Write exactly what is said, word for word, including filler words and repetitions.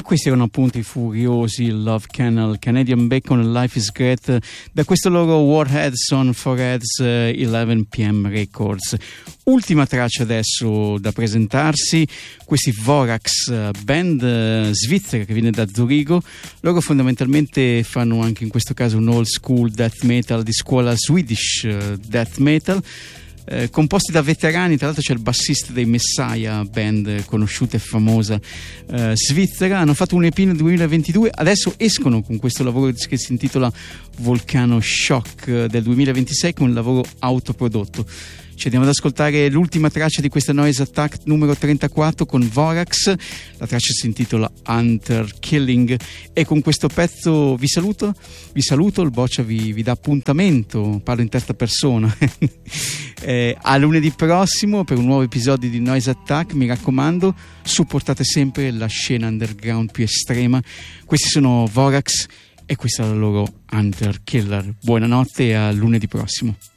E questi erano appunto i furiosi Love Canal, Canadian Bacon e Life is Great, da questo loro Warheads on Foreheads eleven p m Records. Ultima traccia adesso da presentarsi, questi Vorax, band svizzera che viene da Zurigo. Loro fondamentalmente fanno anche in questo caso un old school death metal di scuola Swedish death metal, Eh, composti da veterani. Tra l'altro c'è il bassista dei Messiah, band conosciuta e famosa eh, svizzera. Hanno fatto un E P nel duemilaventidue, adesso escono con questo lavoro che si intitola Volcano Shock del duemilaventisei, con un lavoro autoprodotto. Ci andiamo ad ascoltare l'ultima traccia di questa Noise Attack numero trentaquattro con Vorax. La traccia si intitola Hunter Killing, e con questo pezzo vi saluto, vi saluto, il Boccia vi, vi dà appuntamento, parlo in terza persona, eh, a lunedì prossimo per un nuovo episodio di Noise Attack. Mi raccomando, supportate sempre la scena underground più estrema. Questi sono Vorax e questa è la loro Hunter Killer. Buonanotte e a lunedì prossimo.